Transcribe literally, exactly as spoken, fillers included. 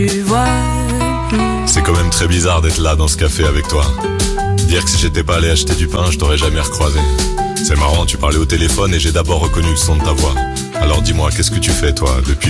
C'est quand même très bizarre d'être là dans ce café avec toi. Dire que si j'étais pas allé acheter du pain, je t'aurais jamais recroisé. C'est marrant, tu parlais au téléphone et j'ai d'abord reconnu le son de ta voix. Alors dis-moi, qu'est-ce que tu fais toi depuis